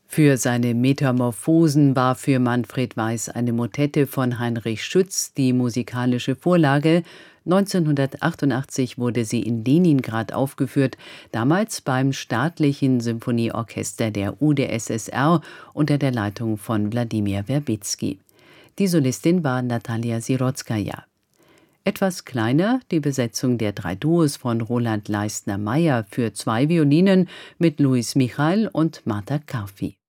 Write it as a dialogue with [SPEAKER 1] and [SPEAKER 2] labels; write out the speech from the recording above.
[SPEAKER 1] Für seine Metamorphosen war für Manfred Weiß eine Motette von Heinrich Schütz die musikalische Vorlage. 1988 wurde sie in Leningrad aufgeführt, damals beim Staatlichen Symphonieorchester der UdSSR unter der Leitung von Wladimir Werbizky. Die Solistin war Natalia Sirotskaja. Etwas kleiner die Besetzung der 3 Duos von Roland Leistner-Meyer für 2 Violinen mit Louis Michal und Marta Karfi.